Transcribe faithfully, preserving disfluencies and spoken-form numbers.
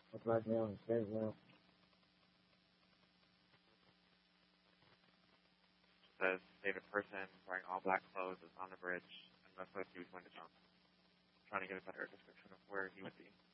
Looked like me on the skate wheel. Says David person wearing all black clothes is on the bridge and looks like he was going to jump. Trying to get a better description of where he would be.